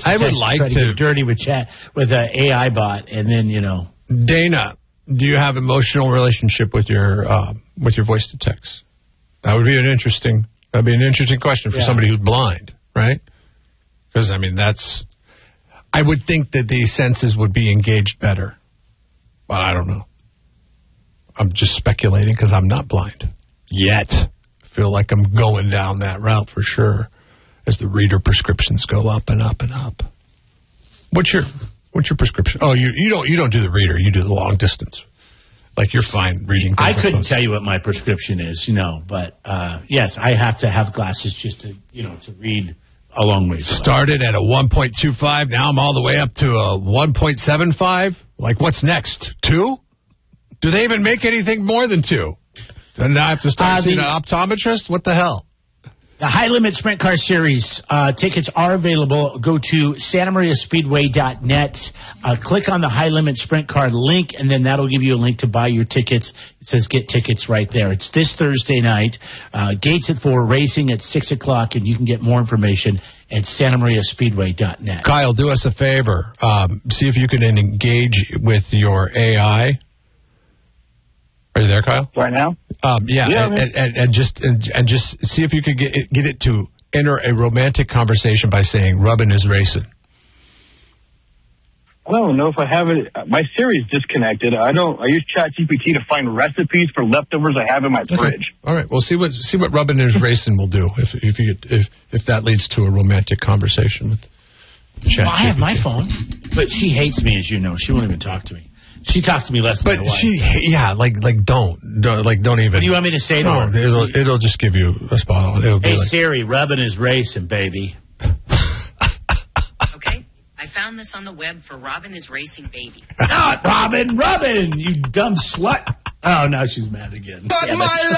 voice. I would like to get dirty with chat with an AI bot, and then Dana, do you have emotional relationship with your voice to text? That would be an interesting question for somebody who's blind, right? Because I would think that the senses would be engaged better, but I don't know. I'm just speculating because I'm not blind yet. I feel like I'm going down that route for sure as the reader prescriptions go up and up and up. What's your prescription? Oh, you don't do the reader. You do the long distance. Like you're fine reading. I couldn't tell you what my prescription is, but yes, I have to have glasses just to to read a long way. Started at a 1.25. Now I'm all the way up to a 1.75. Like what's next? 2? Do they even make anything more than 2? And I have to start seeing an optometrist? What the hell? The High Limit Sprint Car Series tickets are available. Go to SantaMariaSpeedway.net. Click on the High Limit Sprint Car link, and then that'll give you a link to buy your tickets. It says get tickets right there. It's this Thursday night. Gates at 4, racing at 6 o'clock, and you can get more information at SantaMariaSpeedway.net. Kyle, do us a favor. See if you can engage with your AI. Are you there, Kyle? Right now? And just see if you could get it to enter a romantic conversation by saying "Rubbin' is racing." I don't know if I have it. My Siri's disconnected. I use ChatGPT to find recipes for leftovers I have in my fridge. All right. Well, see what "Rubbin' is racing" will do if that leads to a romantic conversation with ChatGPT. Well, I have my phone, but she hates me, as you know. She won't even talk to me. She talks to me less than my wife. Don't even. What do you want me to say to her? It'll just give you a spot on. It'll be hey, Siri, Rubbin' is racing, baby. Okay, I found this on the web for Robin is racing, baby. Not Robin, you dumb slut. Oh, now she's mad again.